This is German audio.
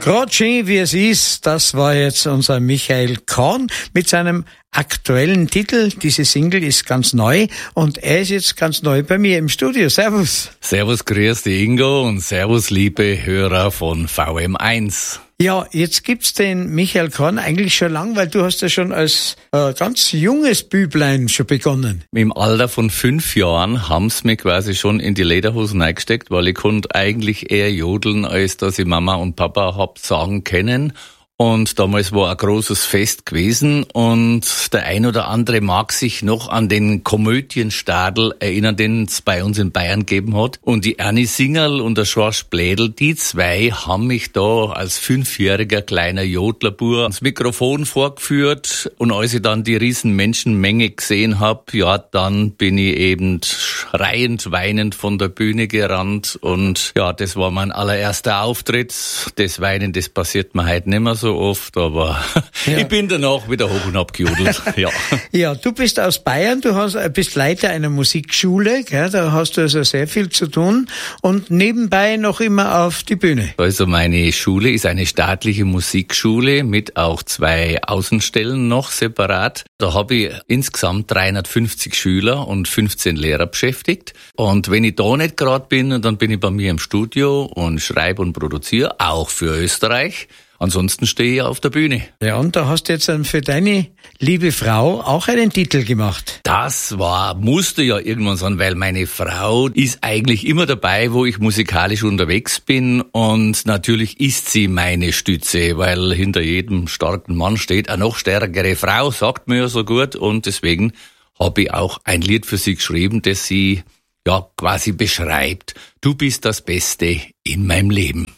Gerade schön, wie es ist, das war jetzt unser Michael Kahn mit seinem aktuellen Titel. Diese Single ist ganz neu und er ist jetzt ganz neu bei mir im Studio. Servus. Servus, grüß dich Ingo und servus, liebe Hörer von VM1. Ja, jetzt gibt's den Michael Kahn eigentlich schon lang, weil du hast ja schon als ganz junges Büblein schon begonnen. Im Alter von 5 Jahren haben's mich quasi schon in die Lederhosen eingesteckt, weil ich konnte eigentlich eher jodeln, als dass ich Mama und Papa hab sagen können. Und damals war ein großes Fest gewesen und der ein oder andere mag sich noch an den Komödienstadel erinnern, den es bei uns in Bayern gegeben hat. Und die Ernie Singerl und der Schorsch Blädel, die zwei haben mich da als 5-jähriger kleiner Jodlerbur ans Mikrofon vorgeführt. Und als ich dann die riesen Menschenmenge gesehen habe, ja, dann bin ich eben schreiend, weinend von der Bühne gerannt. Und ja, das war mein allererster Auftritt. Das Weinen, das passiert mir heute nicht mehr so oft, aber ja. Ich bin danach wieder hoch und hab gejodelt. Ja. Ja, du bist aus Bayern, bist Leiter einer Musikschule, gell? Da hast du also sehr viel zu tun und nebenbei noch immer auf die Bühne. Also meine Schule ist eine staatliche Musikschule mit auch 2 Außenstellen noch separat. Da habe ich insgesamt 350 Schüler und 15 Lehrer beschäftigt. Und wenn ich da nicht gerade bin, dann bin ich bei mir im Studio und schreibe und produziere, auch für Österreich. Ansonsten stehe ich auf der Bühne. Ja, und da hast du jetzt dann für deine liebe Frau auch einen Titel gemacht. Das musste ja irgendwann sein, weil meine Frau ist eigentlich immer dabei, wo ich musikalisch unterwegs bin. Und natürlich ist sie meine Stütze, weil hinter jedem starken Mann steht eine noch stärkere Frau, sagt mir ja so gut. Und deswegen habe ich auch ein Lied für sie geschrieben, das sie ja quasi beschreibt. Du bist das Beste in meinem Leben.